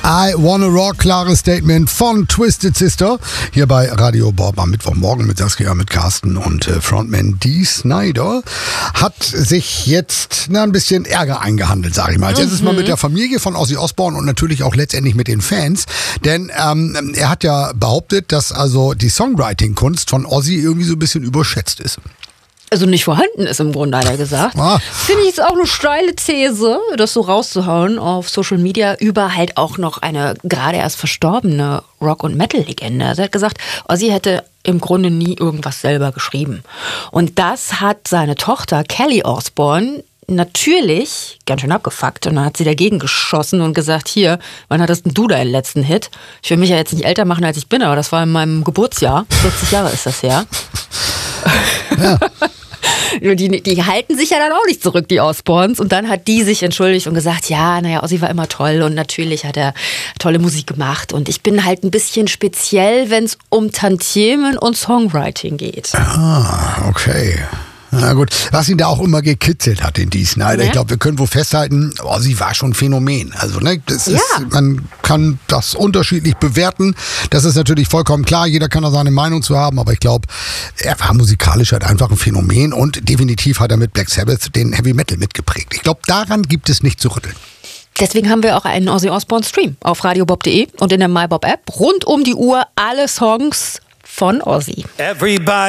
I Wanna Rock, klares Statement von Twisted Sister. Hier bei Radio Bob am Mittwochmorgen mit Saskia, mit Carsten und Frontman Dee Snider. Hat sich jetzt ein bisschen Ärger eingehandelt, sag ich mal. Als erstes mal mit der Familie von Ozzy Osbourne und natürlich auch letztendlich mit den Fans. Denn er hat ja behauptet, dass also die Songwriting-Kunst von Ozzy irgendwie so ein bisschen überschätzt ist. Also nicht vorhanden ist im Grunde, hat er gesagt. Finde ich jetzt auch eine steile These, das so rauszuhauen auf Social Media über halt auch noch eine gerade erst verstorbene Rock- und Metal-Legende. Also er hat gesagt, Ozzy hätte im Grunde nie irgendwas selber geschrieben. Und das hat seine Tochter Kelly Osbourne natürlich ganz schön abgefuckt. Und dann hat sie dagegen geschossen und gesagt, hier, wann hattest denn du deinen letzten Hit? Ich will mich ja jetzt nicht älter machen, als ich bin, aber das war in meinem Geburtsjahr. 40 Jahre ist das her. Ja. Die halten sich ja dann auch nicht zurück, die Osbournes. Und dann hat die sich entschuldigt und gesagt, ja, naja, Ozzy war immer toll und natürlich hat er tolle Musik gemacht. Und ich bin halt ein bisschen speziell, wenn es um Tantiemen und Songwriting geht. Ah, okay. Na gut, was ihn da auch immer gekitzelt hat, den Dee Snider. Ja. Ich glaube, wir können wohl festhalten, Ozzy war schon ein Phänomen. Also, ne, man kann das unterschiedlich bewerten. Das ist natürlich vollkommen klar. Jeder kann da seine Meinung zu haben. Aber ich glaube, er war musikalisch halt einfach ein Phänomen. Und definitiv hat er mit Black Sabbath den Heavy Metal mitgeprägt. Ich glaube, daran gibt es nicht zu rütteln. Deswegen haben wir auch einen Ozzy Osbourne Stream auf radiobob.de und in der MyBob App. Rund um die Uhr alle Songs von Ozzy. Everybody